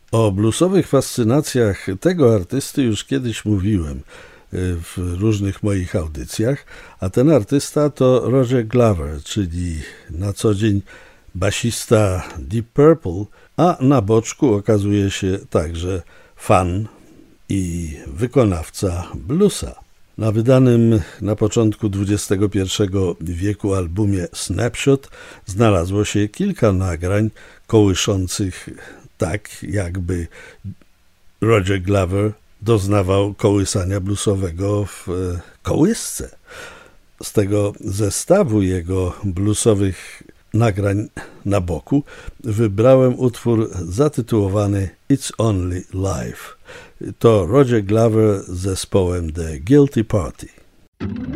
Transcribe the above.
O bluesowych fascynacjach tego artysty już kiedyś mówiłem w różnych moich audycjach, a ten artysta to Roger Glover, czyli na co dzień basista Deep Purple, a na boczku okazuje się także fan i wykonawca bluesa. Na wydanym na początku XXI wieku albumie Snapshot znalazło się kilka nagrań kołyszących tak, jakby Roger Glover doznawał kołysania bluesowego w kołysce. Z tego zestawu jego bluesowych nagrań na boku wybrałem utwór zatytułowany It's Only Life. To Roger Glover z zespołem The Guilty Party.